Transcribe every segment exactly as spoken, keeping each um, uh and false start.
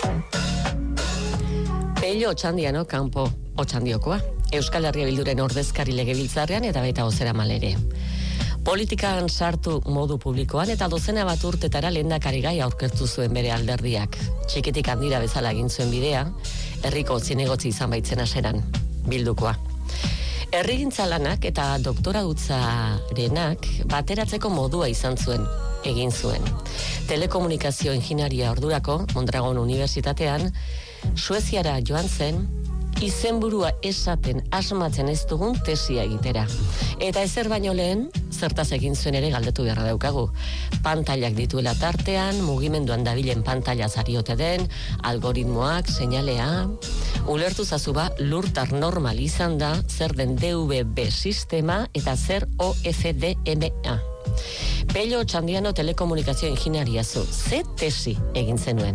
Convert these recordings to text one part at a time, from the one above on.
Pello Otxandiano kanpo Otxandiokoa. Euskal Herria Bilduren ordezkari legebiltzarrean eta baita bozeramalere. Politikan sartu modu publikoan eta dozena bat urtetara lehendakari gai aurkeztu zuen bere alderdiak. Txikitik handira bezala egin zuen bidea, herriko zinegotzi izan baitzen haseran, Bildukoa. Herrigintza lanak eta doktoradutzarenak bateratzeko modua izan zuen, egin zuen. Telekomunikazio ingineria ordurako, Mondragon Unibertsitatean, Sueziara joan zen, izenburua esaten asmatzen ez dugun tesia egitera. Eta ezer baino lehen, zertaz egin zuen ere galdetu beharra daukagu. Pantailak dituela tartean, mugimenduan dabilen pantaila zariote den, algoritmoak, seinalea. Ulertu zazu ba, lurtar normal izan da, zer den D V B sistema eta zer O F D M A. Pello Otxandiano telekomunikazio ingineria zu, ze tesi egin zenuen?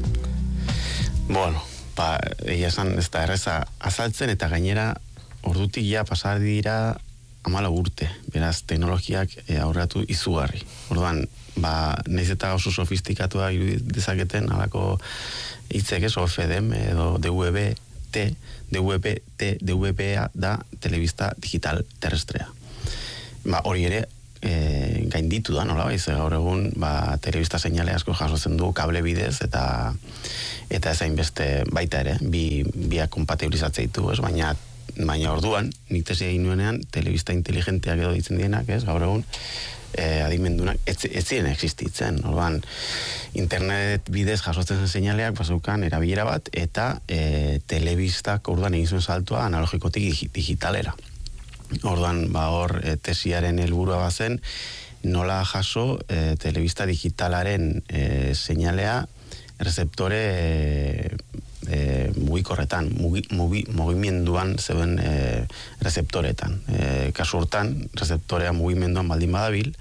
Bueno, ba, egia esan ez da erreza azaltzen eta gainera ordutik ja pasar dira amala urte, beraz teknologiak e, aurratu izugarri. Orduan, ba, nahiz eta oso sofistikatua irudizaketen alako hitzek ez, O F D M edo D V B T, D V B T, D V B A da telebista digital terrestrea. Ba, hori ere, E, gainditu da, nola baiz, gaur egun ba, telebista seinale asko jasotzen du kable bidez eta eta ezain beste baita ere, bi, biak kompatibilizatzea ditu, ez, baina baina orduan, nik tesi egin nuenean, telebista inteligenteak edo ditzen dienak, ez, gaur egun, e, adimendunak, ez, ez ziren existitzen, orduan, internet bidez jasotzen zen seinaleak, bazeukan erabilera bat, eta e, telebistak orduan egin zuen saltua analogikotik digitalera. Orduan, ba hor, e, tesiaren helburua bazen, nola jaso e, telebista digitalaren e, seinalea rezeptore e, e, mugikorretan, mugi, mugi, mugimenduan zeuden e, rezeptoretan. E, kasu hortan, rezeptorea mugimenduan baldin badabil,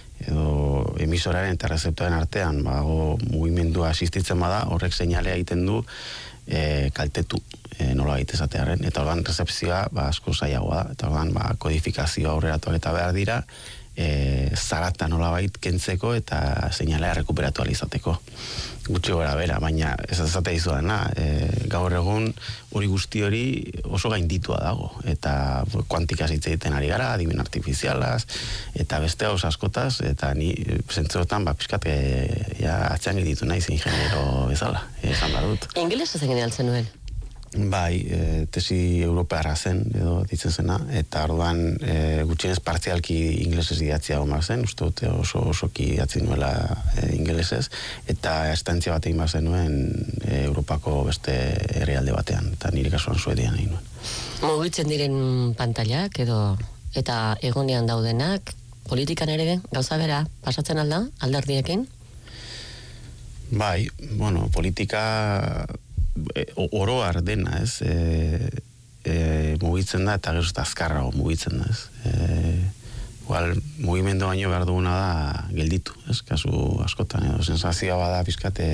edo emisoraren eta rezeptoren artean, ba, o, mugimendua asistitzen bada, horrek seinalea egiten du e, kaltetu. E, nola baita esatearen, eta ordan rezepzioa ba, asko zailagoa da, eta ordan ba, kodifikazio aurreratuak eta behar dira, e, zarata nola bait kentzeko eta seinalea rekuperatu alizateko. Gutxi gora bera, baina ez esatea izuadena, e, gaur egun hori guzti hori oso gainditua dago, eta kuantikaz hitz egiten ari gara, adimen artifizialaz, eta beste haus askotaz, eta ni zentzuetan, ba, pixkat, e, ja, atzean gelditu naiz ingeniero bezala, esan behar dut. Ingelesa zen generaltzen nuen? Bai, e, tesi europeara zen, edo ditzen zena, eta orduan e, gutxienez partzialki ingelesez idatzia gomar zen, uste dute oso osoki idatzi nuela e, ingelesez, eta estantzia bat egin bazen nuen e, Europako beste herrialde batean, eta nire kasuan Suedian egin nuen. Mugitzen diren pantailak edo eta egonean daudenak, politikan ere gauza bera pasatzen alda, alderdiekin? Bai, bueno, politika oroar dena, ez, e, e, mugitzen da eta gero eta azkarrago mugitzen da, ez. E, igual, mugimendu baino behar duguna da gelditu, ez, kasu askotan, edo sensazioa bada pizkate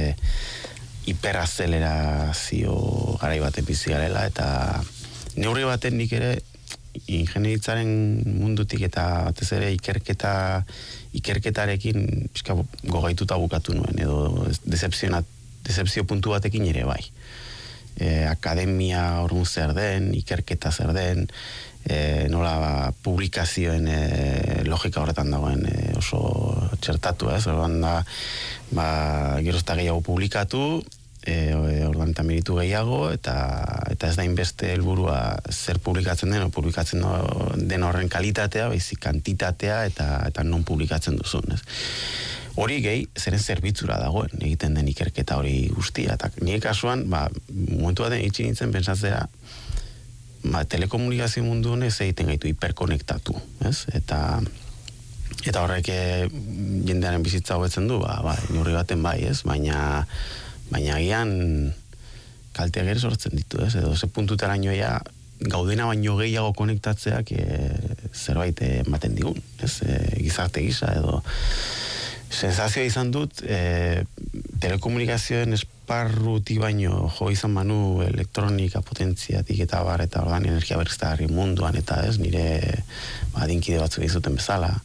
hiperazelerazio garai baten bizi garela, eta neurri baten nik ere ingenieritzaren mundutik eta batez ere ikerketa ikerketarekin pizka gogaituta bukatu nuen, edo decepzionat decepzio puntu batekin ere bai. E, akademia orduan zer den, ikerketa zer den, e, nola ba, publikazioen e, logika horretan dagoen e, oso txertatu, ez? Orduan da, ba, gero ez da gehiago publikatu, e, orduan eta meritu gehiago, eta, eta ez da inbeste helburua zer publikatzen den, o publikatzen den horren kalitatea, baizik kantitatea, eta, eta non publikatzen duzun, ez? Hori gehi, zeren zerbitzura dagoen egiten den ikerketa hori guztia. Eta nire kasuan, ba, momentu baten itxi nintzen pentsatzea, ba, telekomunikazio mundu honez egiten gaitu hiperkonektatu, ez? Eta, eta horrek jendearen bizitza hobetzen du, ba, ba, neurri baten bai, ez? Baina, baina gian kalteak ere sortzen ditu, ez? Edo ze puntutaraino ja gaudena baino gehiago konektatzeak e, zerbait ematen digun, ez? E, gizarte gisa edo sensazioa izan dut, e, telekomunikazioen esparruti baino jo izan manu elektronika potentziatik eta bar, eta ordan energia berriztagarri munduan, eta ez, nire ba, adinkide batzuk izuten bezala,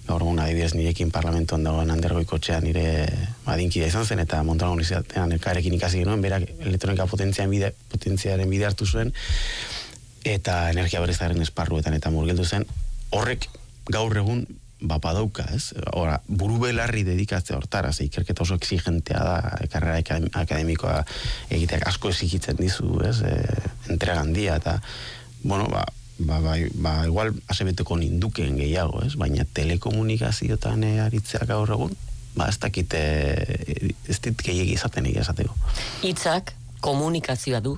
gaur egun adibidez nirekin parlamentuan dagoen Andergoikotxea nire adinkidea izan zen, eta Mondragon Unibertsitatean elkarrekin ikasi genuen, berak elektronika potentziaren bide, potentziaren bide hartu zuen, eta energia berriztaren esparruetan eta murgildu zen, horrek gaur egun bapadauka, ez? Ora, buru belarri dedikatzea hortara, ze ikerketa oso exigentea da, karrera akademikoa egiteak asko exigitzen dizu, ez? E, entrega handia, eta, bueno, ba, ba, ba, ba igual asebeteko ninduken gehiago, ez? Baina telekomunikazioetan e, aritzeak gaur egun, ba, ez dakite, ez dit gehiagi izaten egia esateko. Hitzak komunikazioa du.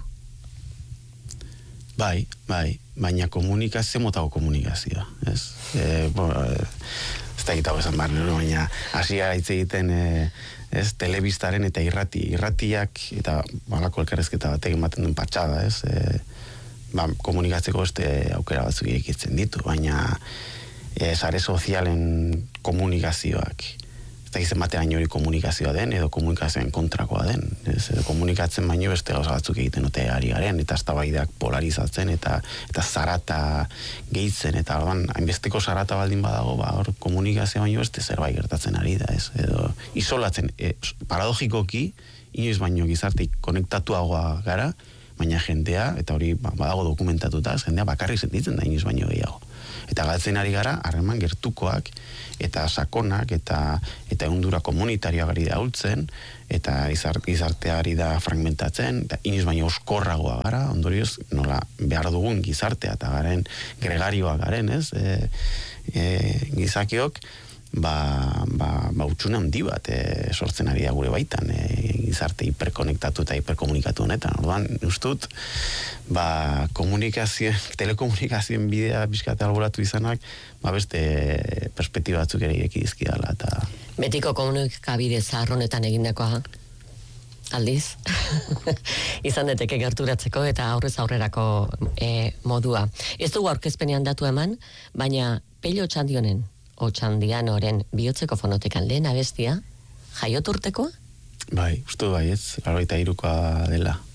Bai, bai, baina komunikazio motago komunikazioa, ez? E, bueno, ez da egitago esan behar, baina hasia hitz egiten, e, ez, telebistaren eta irrati, irratiak eta balako elkarrezketa batek ematen duen patxada, ez? E, ba, komunikatzeko beste aukera batzuk irekitzen ditu, baina e, sare sozialen komunikazioak, ez da gizten batean hori komunikazioa den, edo komunikazioen kontrakoa den. Ez, edo komunikatzen baino beste gauza batzuk egiten dute ari garen, eta eztabaidak polarizatzen, eta eta zarata gehitzen, eta orduan, hainbesteko zarata baldin badago, ba, hor komunikazio baino beste zerbait gertatzen ari da, ez? Edo isolatzen, e, paradogikoki, inoiz baino gizartik konektatuagoa gara, baina jendea, eta hori ba, badago dokumentatuta, jendea bakarrik sentitzen da inoiz baino gehiago. Eta galtzen ari gara, harreman gertukoak, eta sakonak, eta eta ehundura komunitarioa gari da hultzen, eta gizartea ari da fragmentatzen, eta inoiz baino oskorragoa gara, ondorioz, nola behar dugun gizartea, eta garen gregarioa garen, ez? E, e, gizakiok, ba, ba, ba utxune handi bat e, sortzen ari da gure baitan, e, gizarte hiperkonektatu eta hiperkomunikatu honetan. Orduan, ustut, ba, komunikazio, telekomunikazioen bidea bizkate alboratu izanak, ba beste perspektiba batzuk ere ireki dizkidala, eta... Betiko komunikabide zaharronetan egindakoa, aldiz, izan deteke gerturatzeko eta aurrez aurrerako e, modua. Ez dugu aurkezpenean datu eman, baina Pello Otxandionen, Otxandianoren bihotzeko fonotekan lehen abestia, jaioturtekoa? Bai, uste bai ez, laurogeita hirukoa dela.